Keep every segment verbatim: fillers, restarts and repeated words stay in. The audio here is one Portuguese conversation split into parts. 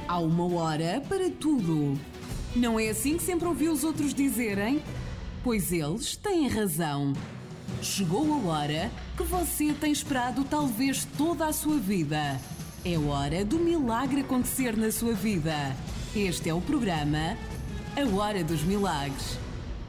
Há uma hora para tudo. Não é assim que sempre ouvi os outros dizerem? Pois eles têm razão. Chegou a hora que você tem esperado talvez toda a sua vida. É hora do milagre acontecer na sua vida. Este é o programa A Hora dos Milagres.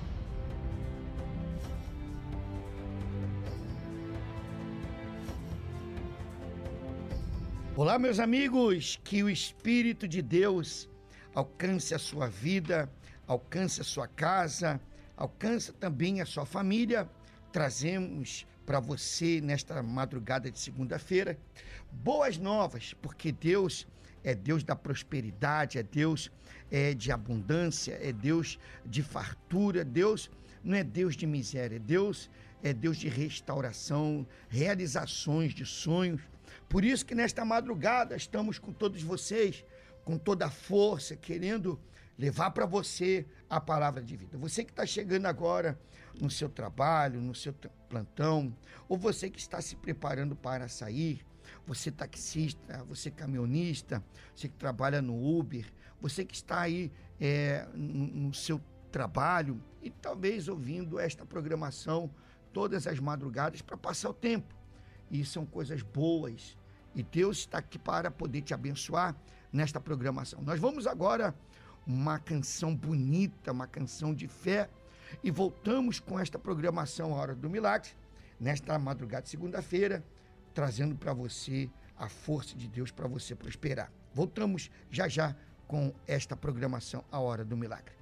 Olá, meus amigos, que o Espírito de Deus alcance a sua vida, alcance a sua casa, alcance também a sua família. Trazemos para você, nesta madrugada de segunda-feira, boas novas, porque Deus é Deus da prosperidade, é Deus é, de abundância, é Deus de fartura. Deus não é Deus de miséria, Deus é Deus de restauração, realizações de sonhos. Por isso que nesta madrugada estamos com todos vocês, com toda a força, querendo levar para você a palavra de vida. Você que está chegando agora no seu trabalho, no seu plantão, ou você que está se preparando para sair, você taxista, você caminhonista, você que trabalha no Uber, você que está aí é, no seu trabalho e talvez ouvindo esta programação todas as madrugadas para passar o tempo. E são coisas boas. E Deus está aqui para poder te abençoar nesta programação. Nós vamos agora uma canção bonita, uma canção de fé. E voltamos com esta programação A Hora do Milagre, nesta madrugada de segunda-feira, trazendo para você a força de Deus para você prosperar. Voltamos já já com esta programação A Hora do Milagre.